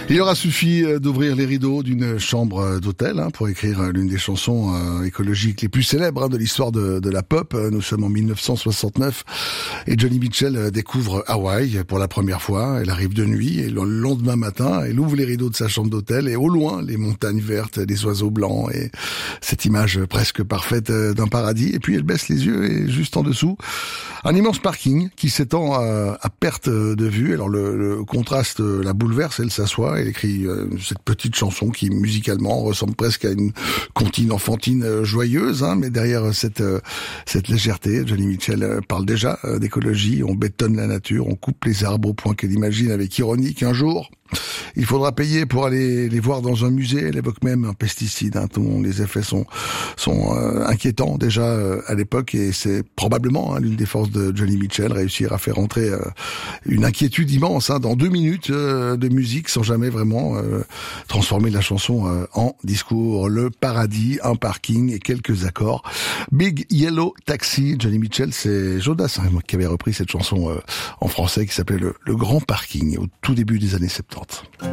Il aura suffi d'ouvrir les rideaux d'une chambre d'hôtel pour écrire l'une des chansons écologiques les plus célèbres de l'histoire de la pop. Nous sommes en 1969 et Joni Mitchell découvre Hawaï pour la première fois. Elle arrive de nuit et le lendemain matin, elle ouvre les rideaux de sa chambre d'hôtel et au loin, les montagnes vertes, les oiseaux blancs et cette image presque parfaite d'un paradis. Et puis elle baisse les yeux et juste en dessous, un immense parking qui s'étend à perte de vue. Alors le contraste la bouleverse, elle s'assoit. Elle écrit cette petite chanson qui musicalement ressemble presque à une comptine enfantine joyeuse, mais derrière cette légèreté, Joni Mitchell parle déjà d'écologie. On bétonne la nature, on coupe les arbres au point qu'elle imagine avec ironie qu'un jour il faudra payer pour aller les voir dans un musée. Elle évoque même un pesticide dont les effets sont inquiétants déjà à l'époque, et c'est probablement l'une des forces de Joni Mitchell, réussir à faire entrer une inquiétude immense dans 2 minutes de musique sans jamais vraiment transformer la chanson en discours. Le paradis, un parking et quelques accords. Big Yellow Taxi, Joni Mitchell, c'est Jodas qui avait repris cette chanson en français qui s'appelait le Grand Parking au tout début des années 70.